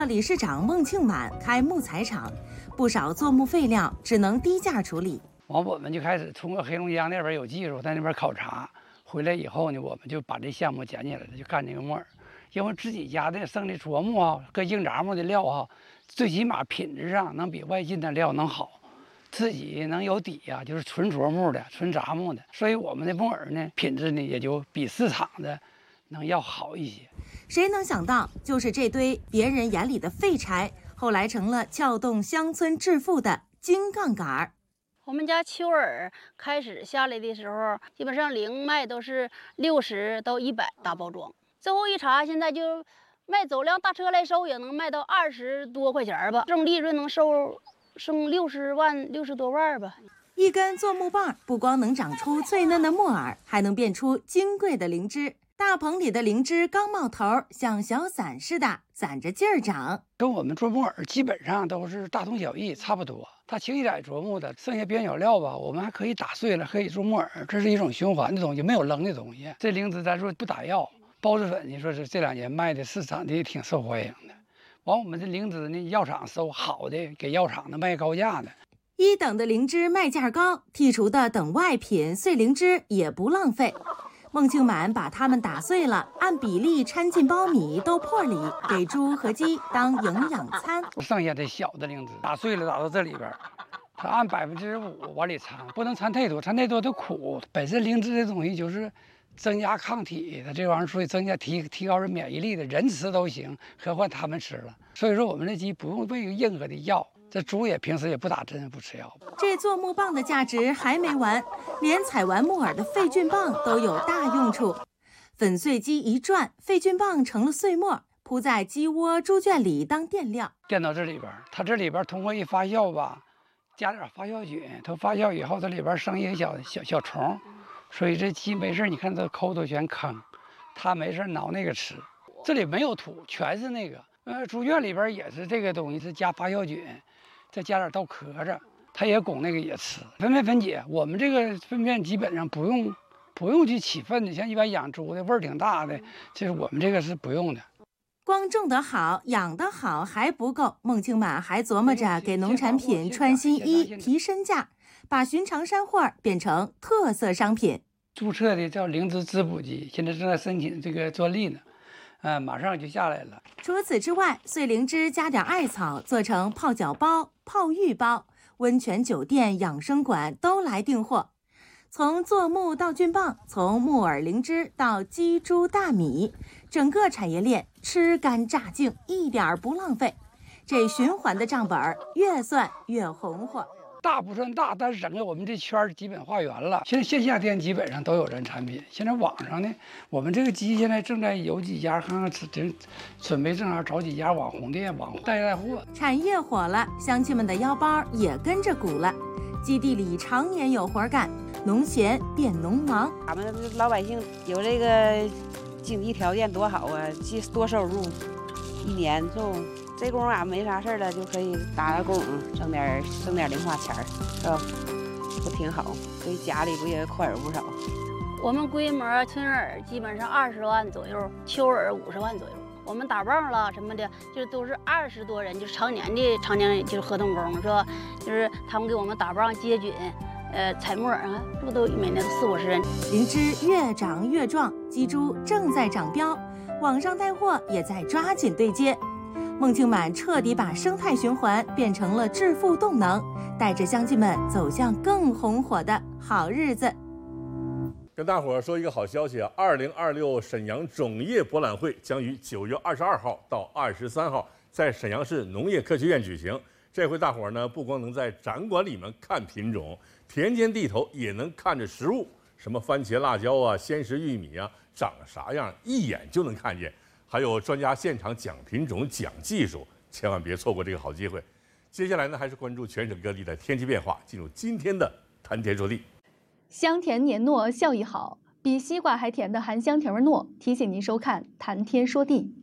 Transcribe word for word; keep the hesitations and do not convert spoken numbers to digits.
理事长孟庆满开木材厂，不少作木废料只能低价处理。 完，我们就开始通过黑龙江那边有技术，在那边考察，回来以后呢，我们就把这项目捡起来了，就干这个木耳。因为自己家的剩的柞木啊，跟硬轧木的料啊，最起码品质上能比外进的料能好，自己能有底呀、啊，就是纯柞木的、纯杂木的，所以我们的木耳呢，品质呢也就比市场的能要好一些。 谁能想到，就是这堆别人眼里的废柴，后来成了撬动乡村致富的金杠杆。 我们家秋耳开始下来的时候，基本上零卖都是六十到一百大包装。最后一查，现在就卖走辆大车来收，也能卖到二十多块钱吧，这种利润能收剩六十万、六十多万吧。 一根做木棒不光能长出脆嫩的木耳，还能变出金贵的灵芝。大棚里的灵芝刚冒头，像小伞似的攒着劲儿长， 跟我们做木耳基本上都是大同小异，差不多。它轻一点琢磨的，剩下边角料吧，我们还可以打碎了，可以做木耳，这是一种循环的东西，没有扔的东西。这灵芝咱说不打药，孢子粉你说是这两年卖的市场的也挺受欢迎的。完，我们这灵芝呢，药厂收好的，给药厂的卖高价的。 一等的灵芝卖价高，剔除的等外品碎灵芝也不浪费。孟庆满把它们打碎了，按比例掺进苞米、豆粕里，给猪和鸡当营养餐。 剩下的小的灵芝打碎了，打到这里边，它按百分之五往里掺，不能掺太多，掺太多都苦。本身灵芝这东西就是增加抗体的这玩意儿，所以增加提提高人免疫力的，人吃都行，何况他们吃了。所以说我们这鸡不用喂任何的药。这猪也平时也不打针不吃药。 这做木棒的价值还没完，连采完木耳的废菌棒都有大用处。粉碎机一转，废菌棒成了碎末，铺在鸡窝、猪圈里当垫料。 垫到这里边，它这里边通过一发酵吧，加点发酵菌，它发酵以后，这里边生一个小小小虫，所以这鸡没事，你看这抠头全坑，它没事挠那个吃。这里没有土，全是那个。呃，猪圈里边也是这个东西，是加发酵菌。再加点稻壳子，它也拱那个也吃。粪便分解，我们这个粪便基本上不用不用去起粪的，像一般养猪的味儿挺大的，这是我们这个是不用的。 光种得好、养得好还不够，孟庆满还琢磨着给农产品穿新衣、提身价，把寻常山货变成特色商品。 注册的叫灵芝滋补剂，现在正在申请这个专利呢。呃，马上就下来了。 除此之外，碎灵芝加点艾草，做成泡脚包、泡浴包，温泉酒店、养生馆都来订货。从做木到菌棒，从木耳灵芝到鸡猪大米，整个产业链吃干榨净，一点不浪费。这循环的账本越算越红火。 大不算大，但是整个我们这圈儿基本画圆了。现在线下店基本上都有咱产品。现在网上呢，我们这个鸡现在正在有几家看看准准备正好找几家网红店，网红带带货。 产业火了，乡亲们的腰包也跟着鼓了。基地里常年有活干，农闲变农忙。 咱们老百姓有这个经济条件多好啊，多收入，一年就。这工俺没啥事了，就可以打个工，挣点挣点零花钱儿，是吧？不挺好？对家里不也宽容不少？ 我们规模春耳基本上二十万左右，秋耳五十万左右。我们打棒了什么的，就都是二十多人，就是常年的常年就是合同工，是吧？就是他们给我们打棒接菌，呃，采木耳啊，这不都每年都四五十人。 灵芝越长越壮，鸡猪正在长膘，网上带货也在抓紧对接。孟庆满彻底把生态循环变成了致富动能，带着乡亲们走向更红火的好日子。 跟大伙儿说一个好消息啊！二零二六沈阳种业博览会将于九月二十二号到二十三号在沈阳市农业科学院举行。这回大伙儿呢，不光能在展馆里面看品种，田间地头也能看着实物，什么番茄、辣椒啊、鲜食玉米啊，长啥样，一眼就能看见。还有专家现场讲品种、讲技术，千万别错过这个好机会。接下来呢，还是关注全省各地的天气变化，进入今天的谈天说地。 香甜黏糯，效益好，比西瓜还甜的含香甜糯，提醒您收看谈天说地。